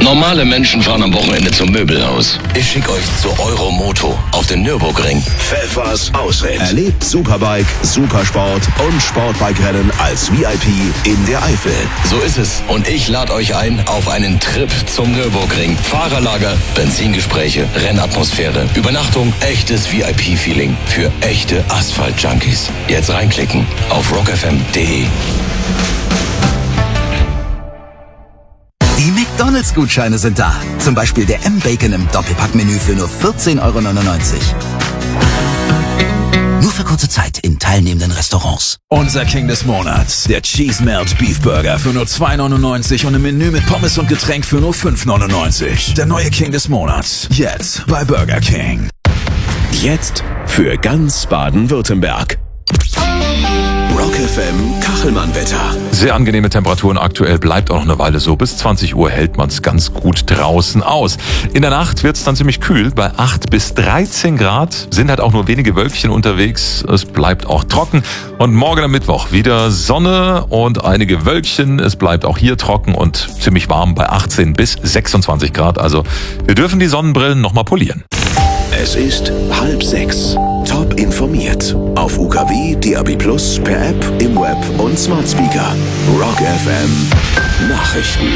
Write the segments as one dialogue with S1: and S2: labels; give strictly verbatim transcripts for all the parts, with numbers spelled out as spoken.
S1: Normale Menschen fahren am Wochenende zum Möbelhaus. Ich schicke euch zu Euromoto auf den Nürburgring.
S2: Pfeffers Ausritt. Erlebt Superbike, Supersport und Sportbike-Rennen als V I P in der Eifel.
S1: So ist es. Und ich lade euch ein auf einen Trip zum Nürburgring. Fahrerlager, Benzingespräche, Rennatmosphäre, Übernachtung, echtes V I P-Feeling für echte Asphalt-Junkies. Jetzt reinklicken auf rock f m punkt d e.
S3: Die McDonalds-Gutscheine sind da. Zum Beispiel der M-Bacon im Doppelpackmenü für nur vierzehn Euro neunundneunzig. Nur für kurze Zeit in teilnehmenden Restaurants.
S4: Unser King des Monats, der Cheese Melt Beef Burger für nur zwei neunundneunzig und im Menü mit Pommes und Getränk für nur fünf neunundneunzig. Der neue King des Monats, jetzt bei Burger King.
S2: Jetzt für ganz Baden-Württemberg. Rock F M Kachelmann-Wetter.
S5: Sehr angenehme Temperaturen aktuell, bleibt auch noch eine Weile so. Bis zwanzig Uhr hält man es ganz gut draußen aus. In der Nacht wird es dann ziemlich kühl, bei acht bis dreizehn Grad. Sind halt auch nur wenige Wölkchen unterwegs. Es bleibt auch trocken. Und morgen am Mittwoch wieder Sonne und einige Wölkchen. Es bleibt auch hier trocken und ziemlich warm bei achtzehn bis sechsundzwanzig Grad. Also wir dürfen die Sonnenbrillen nochmal polieren.
S2: Es ist halb sechs. Top informiert. Auf U K W, D A B plus, per App, im Web und Smart Speaker. Rock F M Nachrichten.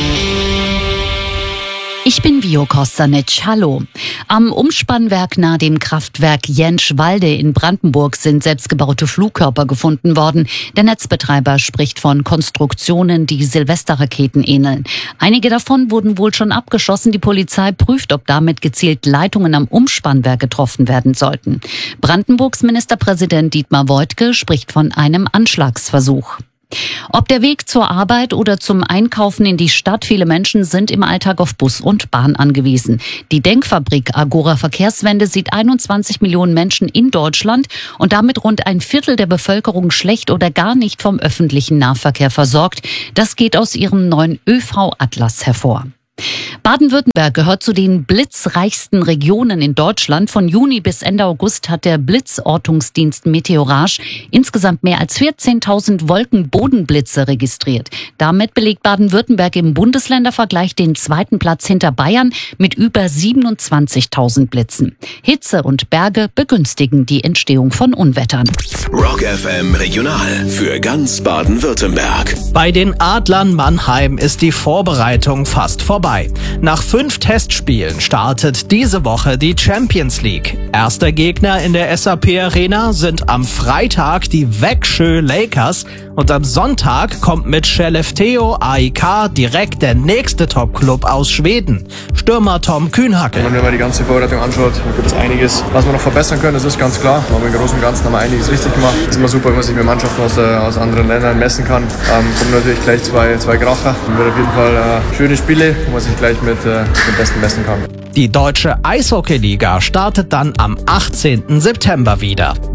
S6: Ich bin Vio Kostanic. Hallo. Am Umspannwerk nahe dem Kraftwerk Jentschwalde in Brandenburg sind selbstgebaute Flugkörper gefunden worden. Der Netzbetreiber spricht von Konstruktionen, die Silvesterraketen ähneln. Einige davon wurden wohl schon abgeschossen. Die Polizei prüft, ob damit gezielt Leitungen am Umspannwerk getroffen werden sollten. Brandenburgs Ministerpräsident Dietmar Woidke spricht von einem Anschlagsversuch. Ob der Weg zur Arbeit oder zum Einkaufen in die Stadt, viele Menschen sind im Alltag auf Bus und Bahn angewiesen. Die Denkfabrik Agora Verkehrswende sieht einundzwanzig Millionen Menschen in Deutschland und damit rund ein Viertel der Bevölkerung schlecht oder gar nicht vom öffentlichen Nahverkehr versorgt. Das geht aus ihrem neuen Ö V-Atlas hervor. Baden-Württemberg gehört zu den blitzreichsten Regionen in Deutschland. Von Juni bis Ende August hat der Blitzortungsdienst Meteorage insgesamt mehr als vierzehntausend Wolkenbodenblitze registriert. Damit belegt Baden-Württemberg im Bundesländervergleich den zweiten Platz hinter Bayern mit über siebenundzwanzigtausend Blitzen. Hitze und Berge begünstigen die Entstehung von Unwettern.
S2: Rock F M Regional für ganz Baden-Württemberg.
S7: Bei den Adlern Mannheim ist die Vorbereitung fast vorbei. Nach fünf Testspielen startet diese Woche die Champions League. Erster Gegner in der S A P Arena sind am Freitag die Växjö Lakers und am Sonntag kommt mit Skellefteå A I K direkt der nächste Top-Club aus Schweden, Stürmer Tom Kühnhackel.
S8: Wenn man sich die ganze Vorbereitung anschaut, dann gibt es einiges, was wir noch verbessern können, das ist ganz klar. Aber im Großen und Ganzen haben wir einiges richtig gemacht. Es ist immer super, wenn man sich mit Mannschaften aus, äh, aus anderen Ländern messen kann. Ähm, kommen natürlich gleich zwei, zwei Kracher. Es wird auf jeden Fall äh, schöne Spiele, wo man sich gleich mit äh, dem Besten messen kann.
S7: Die deutsche Eishockeyliga startet dann am achtzehnten September wieder.